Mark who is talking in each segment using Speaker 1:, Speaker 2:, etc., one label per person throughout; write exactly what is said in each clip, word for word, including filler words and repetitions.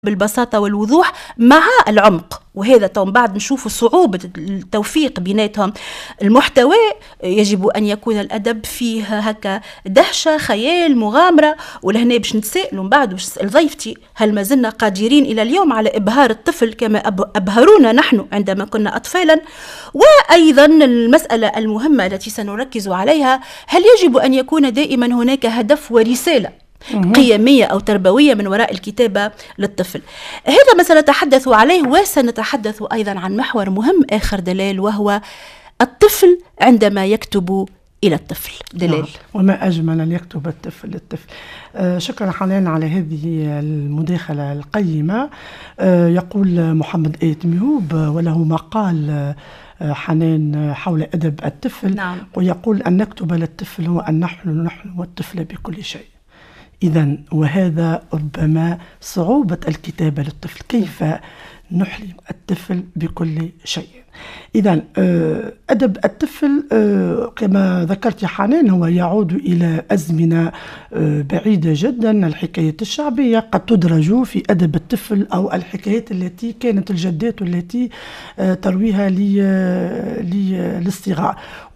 Speaker 1: بالبساطة والوضوح مع العمق، وهذا طبعا بعد نشوف صعوبة التوفيق بيناتهم. المحتوى يجب أن يكون الأدب فيه هكا دهشة، خيال، مغامرة. ولهنا باش نتسائل من بعد باش نسأل ضيفتي، هل ما زلنا قادرين إلى اليوم على إبهار الطفل كما أبهرونا نحن عندما كنا أطفالا؟ وأيضا المسألة المهمة التي سنركز عليها، هل يجب أن يكون دائما هناك هدف ورسالة قيمية أو تربوية من وراء الكتابة للطفل؟ هذا ما سنتحدث عليه، وسنتحدث أيضا عن محور مهم آخر دلال، وهو الطفل عندما يكتب إلى الطفل. دلال.
Speaker 2: نعم. وما أجمل أن يكتب الطفل للطفل. آه شكرا حنان على هذه المداخلة القيمة. آه يقول محمد آيت ميهوب وله مقال آه حنان حول أدب الطفل.
Speaker 1: نعم.
Speaker 2: ويقول أن نكتب للطفل هو أن نحن نحن والطفل بكل شيء. إذن وهذا ربما صعوبة الكتابة للطفل، كيف نحلم الطفل بكل شيء. إذن أدب الطفل كما ذكرت حنان هو يعود إلى أزمنة بعيدة جدا. الحكايات الشعبية قد تدرج في أدب الطفل، أو الحكايات التي كانت الجدات التي ترويها للصغار.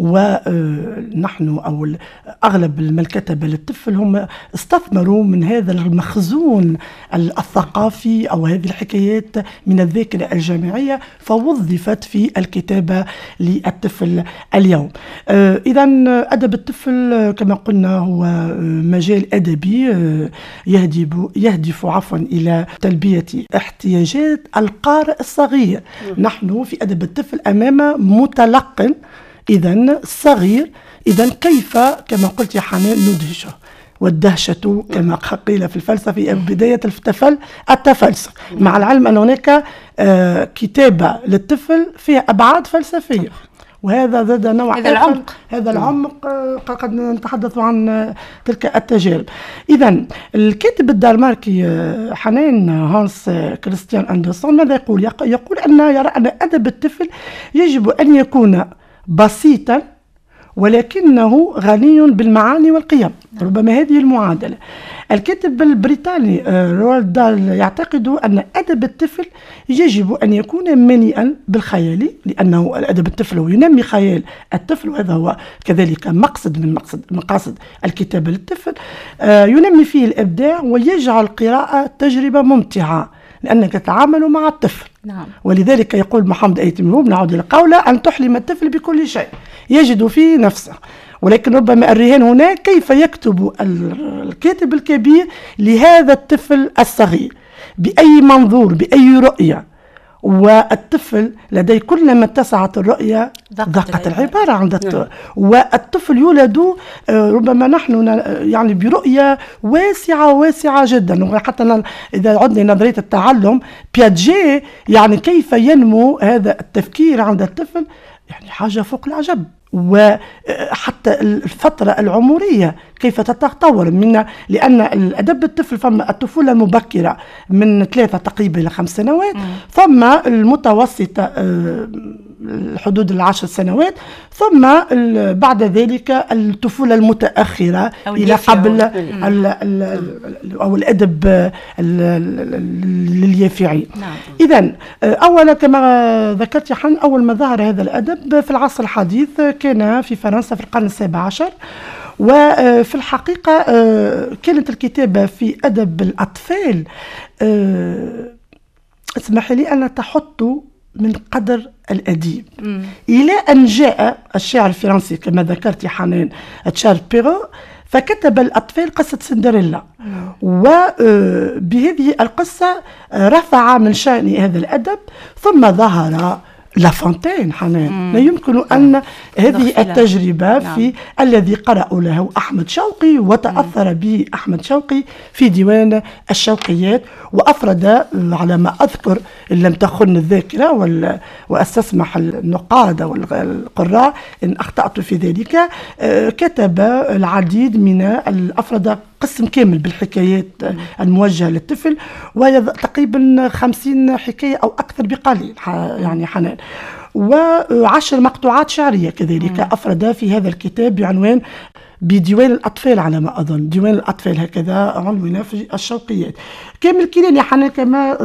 Speaker 2: ونحن أو أغلب من كتب للطفل هم استثمروا من هذا المخزون الثقافي أو هذه الحكايات من الذاكرة الجامعية، فوظفت في الكتابة للطفل اليوم. آه إذا أدب الطفل كما قلنا هو مجال أدبي آه يهدف, يهدف عفوا إلى تلبية احتياجات القارئ الصغير. نحن في أدب الطفل أمام متلقن إذا صغير. إذا كيف كما قلت يا حنان ندهشه، والدهشة كما قيل في الفلسفة بداية الطفل التفلسف، مع العلم أن هناك آه كتابة للطفل فيها أبعاد فلسفية، وهذا زاد نوع
Speaker 1: هذا العمق
Speaker 2: هذا العمق آه قد نتحدث عن آه تلك التجارب. إذا الكاتب الدنماركي آه حنان هانس آه كريستيان أندرسون ماذا يقول؟ يقول أن يرى أن أدب الطفل يجب أن يكون بسيطا ولكنه غني بالمعاني والقيم. ربما هذه المعادلة. الكاتب البريطاني روالد دال يعتقد أن أدب الطفل يجب أن يكون مليئا بالخيال، لأنه أدب الطفل ينمي خيال الطفل، وهذا هو كذلك مقصد من مقصد مقاصد الكتابة للطفل. ينمي فيه الإبداع ويجعل القراءة تجربة ممتعة لأنك تتعامل مع الطفل.
Speaker 1: نعم.
Speaker 2: ولذلك يقول محمد آيت ميهوب، نعود إلى قوله، أن تحلم الطفل بكل شيء يجد فيه نفسه. ولكن ربما الرهان هنا كيف يكتب الكاتب الكبير لهذا الطفل الصغير، بأي منظور، بأي رؤية. والطفل لدي كلما اتسعت الرؤية ضاقت العبارة عند الطفل. والطفل يولد ربما نحن يعني برؤية واسعة واسعة جدا. وحتى إذا عدنا نظرية التعلم بياجي، يعني كيف ينمو هذا التفكير عند الطفل، يعني حاجة فوق العجب. وحتى الفترة العمرية كيف تتطور منا، لأن الأدب الطفل فما الطفولة المبكرة من ثلاثة تقريبا إلى خمس سنوات، ثم المتوسطة حدود العشر سنوات، ثم بعد ذلك الطفولة المتأخرة إلى قبل ال ال أو الأدب لليافعين. إذن أولا كما ذكرت يا حن، أول ما ظهر هذا الأدب في العصر الحديث كان في فرنسا في القرن السابع عشر. وفي الحقيقة كانت الكتابة في أدب الأطفال، اسمح لي أن تحط من قدر الأديب، مم. إلى أن جاء الشاعر الفرنسي كما ذكرت يا حنان تشارل بيرو، فكتب الأطفال قصة سندريلا. وبهذه القصة رفع من شأن هذا الأدب. ثم ظهر لافونتين حنان، لا يمكن أن هذه التجربة في نعم. الذي قرأ له أحمد شوقي وتأثر به أحمد شوقي في ديوان الشوقيات، وأفرد على ما أذكر إن لم تخن الذاكرة وأستسمح النقاد والقراء إن أخطأت في ذلك، كتب العديد من الأفرد قسم كامل بالحكايات الموجهة للطفل، وهي تقريبا خمسين حكاية أو أكثر بقليل يعني حنان. وعشر مقطوعات شعرية كذلك أفرد في هذا الكتاب بعنوان بديوان الأطفال على ما أظن، ديوان الأطفال هكذا عنوان في الشوقيات. كامل كيلاني حنا كما